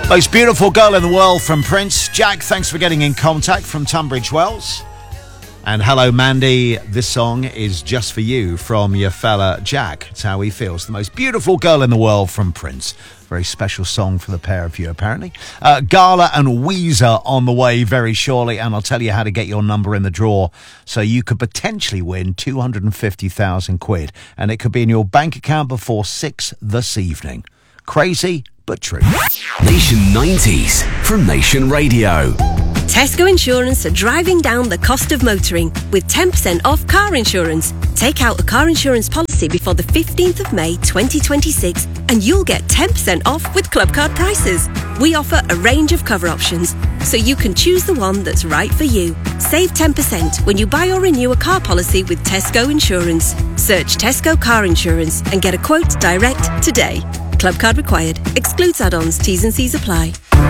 Most beautiful girl in the world from Prince. Jack, thanks for getting in contact from Tunbridge Wells. And hello, Mandy. This song is just for you from your fella Jack. It's how he feels. The most beautiful girl in the world from Prince. Very special song for the pair of you, apparently. Gala and Weezer on the way very shortly, and I'll tell you how to get your number in the draw so you could potentially win 250,000 quid, and it could be in your bank account before 6 this evening. Crazy, but true. Nation 90s from Nation Radio. Tesco Insurance are driving down the cost of motoring with 10% off car insurance. Take out a car insurance policy before the 15th of May 2026 and you'll get 10% off with Club Card prices. We offer a range of cover options, so you can choose the one that's right for you. Save 10% when you buy or renew a car policy with Tesco Insurance. Search Tesco Car Insurance and get a quote direct today. Club Card required. Excludes add-ons. T's and C's apply.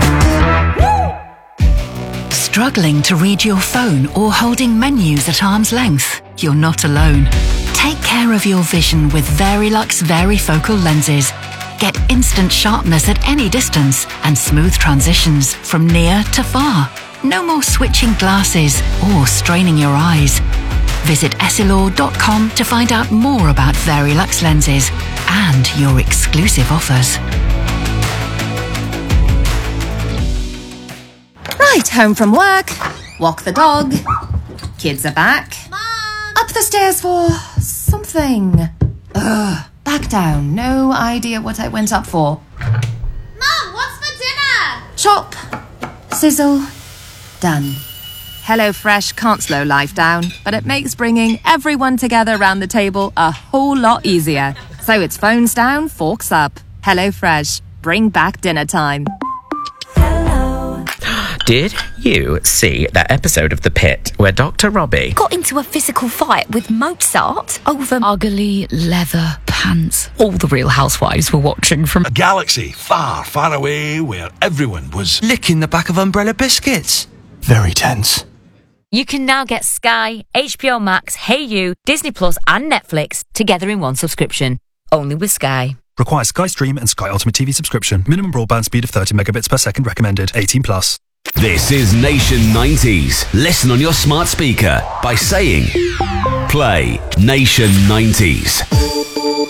Struggling to read your phone or holding menus at arm's length? You're not alone. Take care of your vision with Verilux Varifocal lenses. Get instant sharpness at any distance and smooth transitions from near to far. No more switching glasses or straining your eyes. Visit essilor.com to find out more about Verilux lenses and your exclusive offers. Right, home from work, walk the dog, kids are back. Mom! Up the stairs for something. Back down, no idea what I went up for. Mom, what's for dinner? Chop, sizzle, done. HelloFresh can't slow life down, but it makes bringing everyone together around the table a whole lot easier. So it's phones down, forks up. HelloFresh, bring back dinner time. Did you see that episode of The Pit where Dr. Robbie got into a physical fight with Mozart over ugly leather pants? All the Real Housewives were watching from a galaxy far, far away where everyone was licking the back of Umbrella biscuits? Very tense. You can now get Sky, HBO Max, Hey You, Disney Plus and Netflix together in one subscription. Only with Sky. Requires Sky Stream and Sky Ultimate TV subscription. Minimum broadband speed of 30 megabits per second recommended. 18+. This is Nation 90s. Listen on your smart speaker by saying, play Nation 90s.